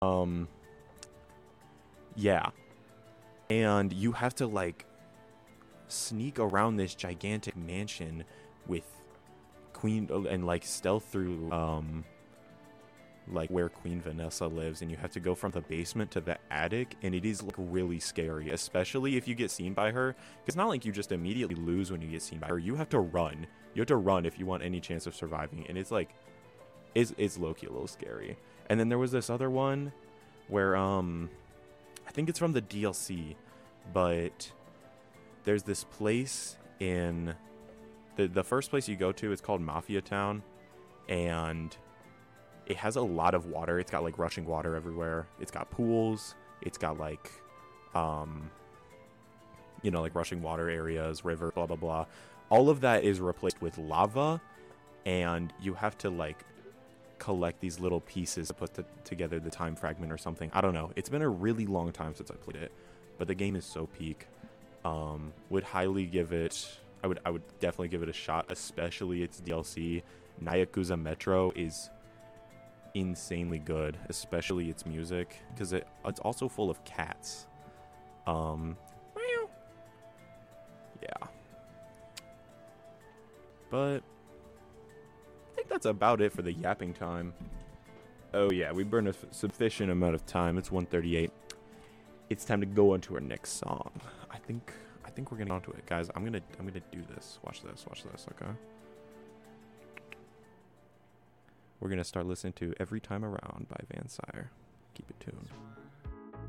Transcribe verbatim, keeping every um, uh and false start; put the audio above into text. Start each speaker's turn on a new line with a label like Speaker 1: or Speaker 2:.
Speaker 1: Um, yeah. And you have to, like, sneak around this gigantic mansion with Queen, and, like, stealth through, um, like, where Queen Vanessa lives, and you have to go from the basement to the attic, and it is, like, really scary, especially if you get seen by her, because it's not like you just immediately lose when you get seen by her. You have to run. You have to run if you want any chance of surviving, and it's, like, it's, it's low-key a little scary. And then there was this other one where, um, I think it's from the D L C, but there's this place in, the, the first place you go to is called Mafia Town, and it has a lot of water. It's got, like, rushing water everywhere. It's got pools. It's got, like, um, you know, like, rushing water areas, river, blah, blah, blah. All of that is replaced with lava, and you have to, like, collect these little pieces to put the, together the time fragment or something. I don't know. It's been a really long time since I played it, but the game is so peak. Um, would highly give it... I would, I would definitely give it a shot, especially its D L C. Nyakuza Metro is insanely good, especially its music, because it, it's also full of cats. Um, yeah. But I think that's about it for the yapping time. Oh yeah, we burned a f- sufficient amount of time. It's one thirty-eight. It's time to go on to our next song. I think I think we're gonna get onto it, guys. I'm gonna I'm gonna do this. Watch this. Watch this. Okay. We're going to start listening to Every Time Around by Van Sire. Keep it tuned.